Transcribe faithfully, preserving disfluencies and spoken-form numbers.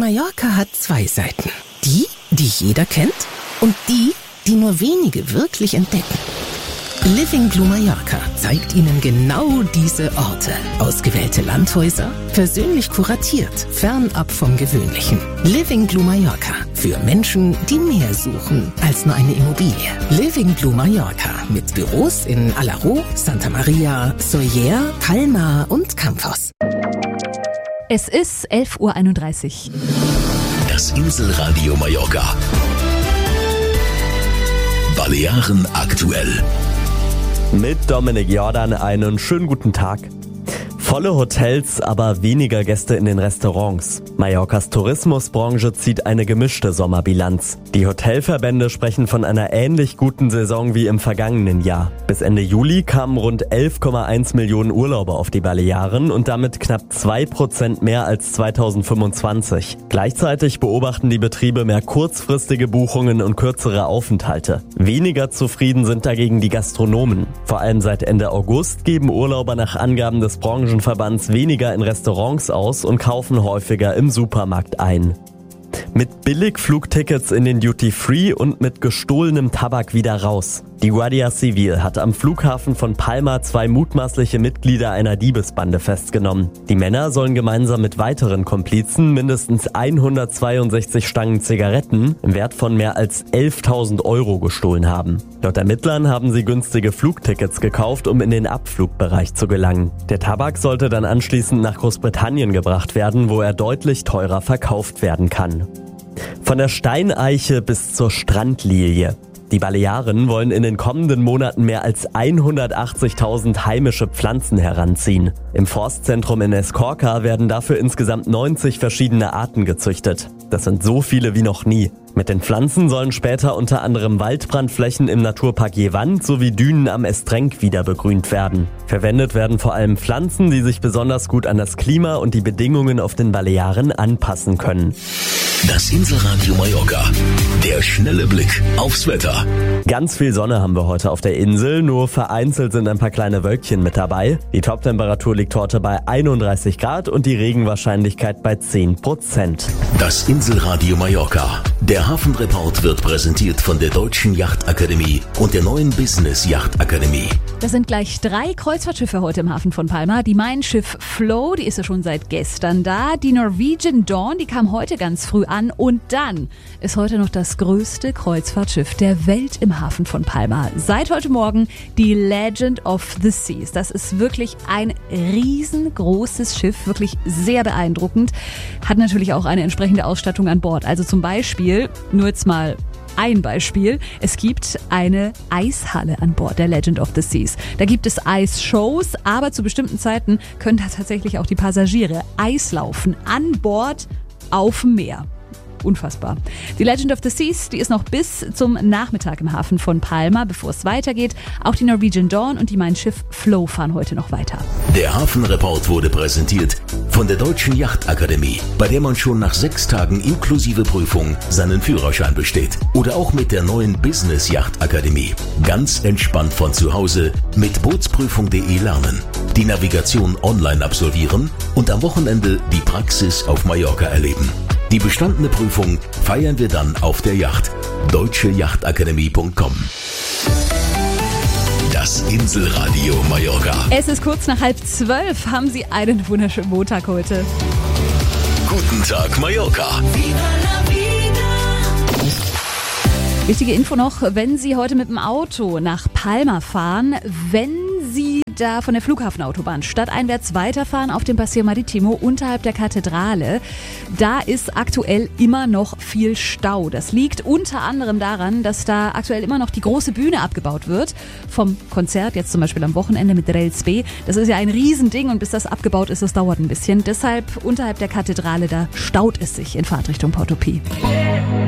Mallorca hat zwei Seiten. Die, die jeder kennt und die, die nur wenige wirklich entdecken. Living Blue Mallorca zeigt Ihnen genau diese Orte. Ausgewählte Landhäuser, persönlich kuratiert, fernab vom Gewöhnlichen. Living Blue Mallorca für Menschen, die mehr suchen als nur eine Immobilie. Living Blue Mallorca mit Büros in Alaró, Santa Maria, Sóller, Palma und Campos. Es ist elf Uhr einunddreißig. Das Inselradio Mallorca. Balearen aktuell. Mit Dominik Jordan einen schönen guten Tag. Volle Hotels, aber weniger Gäste in den Restaurants. Mallorcas Tourismusbranche zieht eine gemischte Sommerbilanz. Die Hotelverbände sprechen von einer ähnlich guten Saison wie im vergangenen Jahr. Bis Ende Juli kamen rund elf Komma eins Millionen Urlauber auf die Balearen und damit knapp zwei Prozent mehr als zweitausendfünfundzwanzig. Gleichzeitig beobachten die Betriebe mehr kurzfristige Buchungen und kürzere Aufenthalte. Weniger zufrieden sind dagegen die Gastronomen. Vor allem seit Ende August geben Urlauber nach Angaben des Branchenverbands weniger in Restaurants aus und kaufen häufiger im Supermarkt ein. Mit Billigflugtickets in den Duty-Free und mit gestohlenem Tabak wieder raus. Die Guardia Civil hat am Flughafen von Palma zwei mutmaßliche Mitglieder einer Diebesbande festgenommen. Die Männer sollen gemeinsam mit weiteren Komplizen mindestens hundertzweiundsechzig Stangen Zigaretten im Wert von mehr als elftausend Euro gestohlen haben. Laut Ermittlern haben sie günstige Flugtickets gekauft, um in den Abflugbereich zu gelangen. Der Tabak sollte dann anschließend nach Großbritannien gebracht werden, wo er deutlich teurer verkauft werden kann. Von der Steineiche bis zur Strandlilie. Die Balearen wollen in den kommenden Monaten mehr als hundertachtzigtausend heimische Pflanzen heranziehen. Im Forstzentrum in Escorca werden dafür insgesamt neunzig verschiedene Arten gezüchtet. Das sind so viele wie noch nie. Mit den Pflanzen sollen später unter anderem Waldbrandflächen im Naturpark Llevant sowie Dünen am Estrenc wieder begrünt werden. Verwendet werden vor allem Pflanzen, die sich besonders gut an das Klima und die Bedingungen auf den Balearen anpassen können. Das Inselradio Mallorca. Der schnelle Blick aufs Wetter. Ganz viel Sonne haben wir heute auf der Insel, nur vereinzelt sind ein paar kleine Wölkchen mit dabei. Die Toptemperatur liegt heute bei einunddreißig Grad und die Regenwahrscheinlichkeit bei zehn Prozent. Das Inselradio Mallorca. Der Hafenreport wird präsentiert von der Deutschen Yachtakademie und der neuen Business Yachtakademie. Das sind gleich drei Kreuzfahrtschiffe heute im Hafen von Palma. Die Mein Schiff Flow, die ist ja schon seit gestern da. Die Norwegian Dawn, die kam heute ganz früh an. Und dann ist heute noch das größte Kreuzfahrtschiff der Welt im Hafen von Palma. Seit heute Morgen die Legend of the Seas. Das ist wirklich ein riesengroßes Schiff, wirklich sehr beeindruckend. Hat natürlich auch eine entsprechende Ausstattung an Bord. Also zum Beispiel, nur jetzt mal ein Beispiel. Es gibt eine Eishalle an Bord der Legend of the Seas. Da gibt es Eisshows, aber zu bestimmten Zeiten können da tatsächlich auch die Passagiere Eislaufen an Bord auf dem Meer. Unfassbar. Die Legend of the Seas, die ist noch bis zum Nachmittag im Hafen von Palma, bevor es weitergeht. Auch die Norwegian Dawn und die Mein Schiff Flow fahren heute noch weiter. Der Hafenreport wurde präsentiert von der Deutschen Yachtakademie, bei der man schon nach sechs Tagen inklusive Prüfung seinen Führerschein besteht. Oder auch mit der neuen Business Yachtakademie. Ganz entspannt von zu Hause mit bootsprüfung punkt de lernen, die Navigation online absolvieren und am Wochenende die Praxis auf Mallorca erleben. Die bestandene Prüfung feiern wir dann auf der Yacht. deutsche yachtakademie punkt com. Das Inselradio Mallorca. Es ist kurz nach halb zwölf. Haben Sie einen wunderschönen Montag heute. Guten Tag, Mallorca. Wichtige Info noch, wenn Sie heute mit dem Auto nach Palma fahren, wenn Sie da von der Flughafenautobahn stadteinwärts weiterfahren auf dem Paseo Maritimo unterhalb der Kathedrale, da ist aktuell immer noch viel Stau. Das liegt unter anderem daran, dass da aktuell immer noch die große Bühne abgebaut wird vom Konzert, jetzt zum Beispiel am Wochenende mit Rels B. Das ist ja ein Riesending und bis das abgebaut ist, das dauert ein bisschen. Deshalb unterhalb der Kathedrale, da staut es sich in Fahrtrichtung Porto Pi.